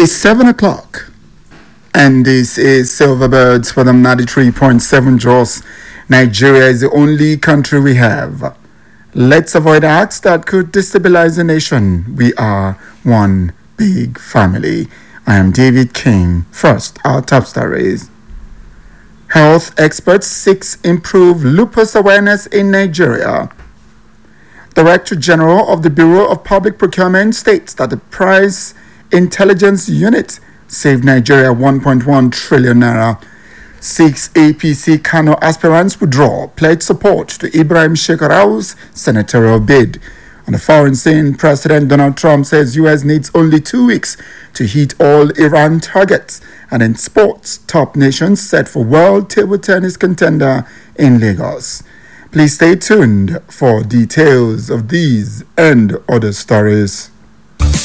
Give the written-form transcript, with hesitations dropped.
It's 7 o'clock, and this is Silverbirds for the 93.7 Jos. Nigeria is the only country we have. Let's avoid acts that could destabilize the nation. We are one big family. I am David King. First, our top stories. Health experts seek improve lupus awareness in Nigeria. Director General of the Bureau of Public Procurement states that the Price Intelligence Unit saved Nigeria 1.1 trillion naira. 6 APC Kano aspirants withdraw, pledge support to Ibrahim Shekarau's senatorial bid. On the foreign scene, President Donald Trump says U.S. needs only 2 weeks to hit all Iran targets. And in sports, top nations set for World Table Tennis contender in Lagos. Please stay tuned for details of these and other stories.